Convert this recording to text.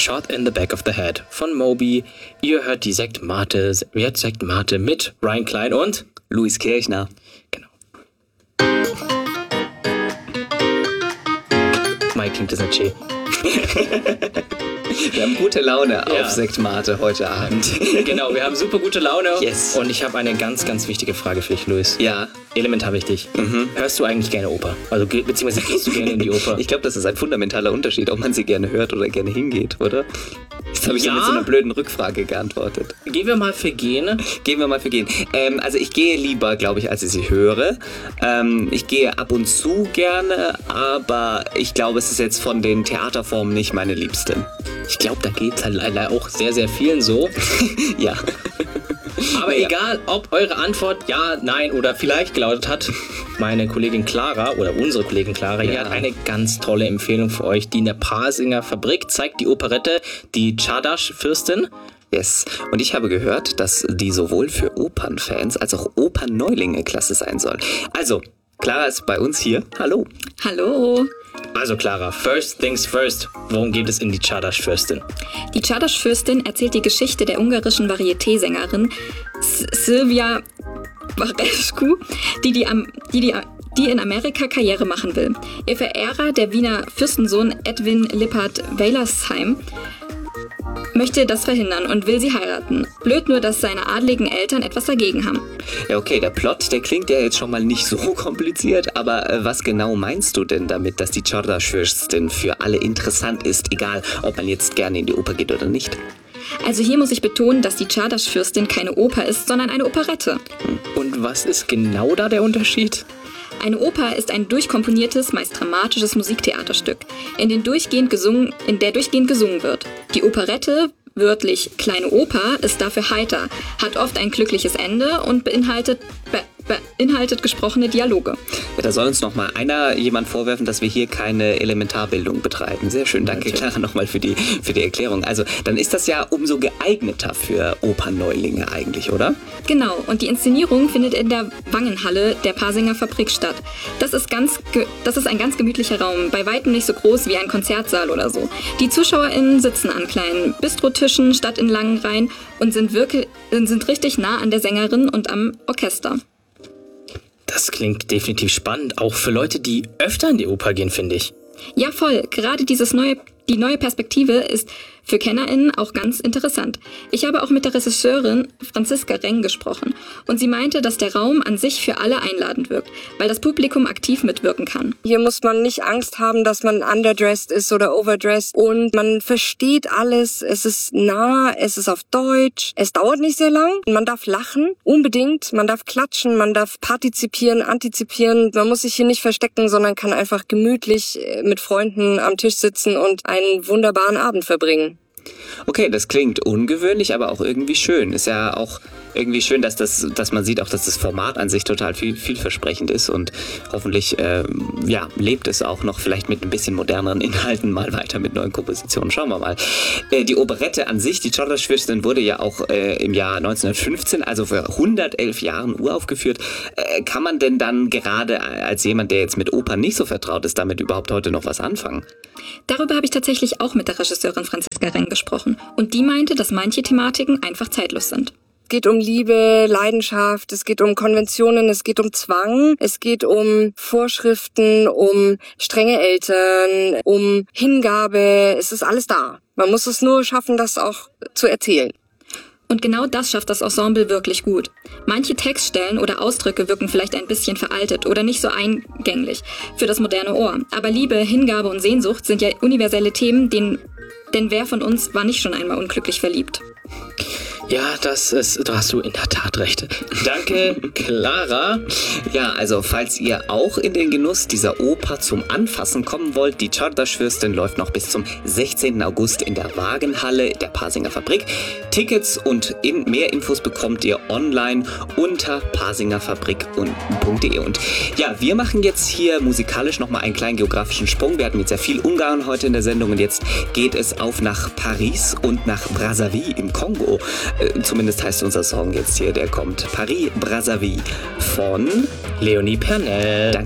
Shot in the Back of the Head von Moby. Ihr hört die Sekt Mate mit Ryan Klein und Luis Kirchner. Genau. Mike klingt das nicht schön. Wir haben gute Laune auf Sekt Mate heute Abend. Genau, wir haben super gute Laune. Yes. Und ich habe eine ganz, ganz wichtige Frage für dich, Luis. Ja. Elementar wichtig. Hörst du eigentlich gerne Oper? Also beziehungsweise gehst du gerne in die Oper? Ich glaube, das ist ein fundamentaler Unterschied, ob man sie gerne hört oder gerne hingeht, oder? Das habe ich so mit so einer blöden Rückfrage geantwortet. Gehen wir mal für gehen. Also ich gehe lieber, glaube ich, als ich sie höre. Ich gehe ab und zu gerne, aber ich glaube, es ist jetzt von den Theaterformen nicht meine liebste. Ich glaube, da geht es halt leider auch sehr, sehr vielen so. Ja. Aber egal, ob eure Antwort ja, nein oder vielleicht gelautet hat, meine Kollegin Clara oder unsere Kollegin Clara, die hat eine ganz tolle Empfehlung für euch, die in der Pasinger Fabrik zeigt die Operette, die Czardas-Fürstin. Yes. Und ich habe gehört, dass die sowohl für Opernfans als auch Opernneulinge klasse sein soll. Also, Clara ist bei uns hier. Hallo. Hallo. Also Clara, first things first. Worum geht es in die Czardas-Fürstin? Die Czardas-Fürstin erzählt die Geschichte der ungarischen Varieté-Sängerin Silvia Varescu, die in Amerika Karriere machen will. Ihr Verehrer, der Wiener Fürstensohn Edwin Lippert-Weylersheim, möchte das verhindern und will sie heiraten. Blöd nur, dass seine adligen Eltern etwas dagegen haben. Ja, okay, der Plot, der klingt ja jetzt schon mal nicht so kompliziert, aber was genau meinst du denn damit, dass die Czardas-Fürstin für alle interessant ist, egal ob man jetzt gerne in die Oper geht oder nicht? Also hier muss ich betonen, dass die Czardas-Fürstin keine Oper ist, sondern eine Operette. Und was ist genau da der Unterschied? Eine Oper ist ein durchkomponiertes, meist dramatisches Musiktheaterstück, in der durchgehend gesungen wird. Die Operette, wörtlich kleine Oper, ist dafür heiter, hat oft ein glückliches Ende und beinhaltet gesprochene Dialoge. Ja, da soll uns noch mal jemand vorwerfen, dass wir hier keine Elementarbildung betreiben. Sehr schön, danke Clara nochmal für die Erklärung. Also dann ist das ja umso geeigneter für Opernneulinge eigentlich, oder? Genau, und die Inszenierung findet in der Wangenhalle der Pasinger Fabrik statt. Das ist ein ganz gemütlicher Raum, bei weitem nicht so groß wie ein Konzertsaal oder so. Die ZuschauerInnen sitzen an kleinen Bistrotischen statt in langen Reihen und sind richtig nah an der Sängerin und am Orchester. Das klingt definitiv spannend, auch für Leute, die öfter in die Oper gehen, finde ich. Ja, voll. Gerade die neue Perspektive ist für KennerInnen auch ganz interessant. Ich habe auch mit der Regisseurin Franziska Reng gesprochen und sie meinte, dass der Raum an sich für alle einladend wirkt, weil das Publikum aktiv mitwirken kann. Hier muss man nicht Angst haben, dass man underdressed ist oder overdressed und man versteht alles. Es ist nah, es ist auf Deutsch. Es dauert nicht sehr lang. Man darf lachen, unbedingt. Man darf klatschen, man darf partizipieren, antizipieren. Man muss sich hier nicht verstecken, sondern kann einfach gemütlich mit Freunden am Tisch sitzen und einen wunderbaren Abend verbringen. Okay, das klingt ungewöhnlich, aber auch irgendwie schön. Ist ja auch irgendwie schön, dass man sieht auch, dass das Format an sich total vielversprechend ist und hoffentlich lebt es auch noch vielleicht mit ein bisschen moderneren Inhalten mal weiter mit neuen Kompositionen. Schauen wir mal. Die Operette an sich, die Czardas-Fürstin, wurde ja auch im Jahr 1915, also vor 111 Jahren uraufgeführt. Kann man denn dann gerade als jemand, der jetzt mit Opern nicht so vertraut ist, damit überhaupt heute noch was anfangen? Darüber habe ich tatsächlich auch mit der Regisseurin Franziska Reng gesprochen und die meinte, dass manche Thematiken einfach zeitlos sind. Es geht um Liebe, Leidenschaft, es geht um Konventionen, es geht um Zwang, es geht um Vorschriften, um strenge Eltern, um Hingabe. Es ist alles da. Man muss es nur schaffen, das auch zu erzählen. Und genau das schafft das Ensemble wirklich gut. Manche Textstellen oder Ausdrücke wirken vielleicht ein bisschen veraltet oder nicht so eingänglich für das moderne Ohr. Aber Liebe, Hingabe und Sehnsucht sind ja universelle Themen, denn wer von uns war nicht schon einmal unglücklich verliebt? Ja, da hast du in der Tat recht. Danke, Clara. Ja, also falls ihr auch in den Genuss dieser Oper zum Anfassen kommen wollt, die Czardas-Fürstin läuft noch bis zum 16. August in der Wagenhalle der Pasinger Fabrik. Tickets und mehr Infos bekommt ihr online unter pasingerfabrik.de. Und ja, wir machen jetzt hier musikalisch nochmal einen kleinen geografischen Sprung. Wir hatten jetzt ja viel Ungarn heute in der Sendung und jetzt geht es auf nach Paris und nach Brazzaville im Kongo. Zumindest heißt unser Song jetzt hier, der kommt Paris, Brazzaville von Leonie Pernell.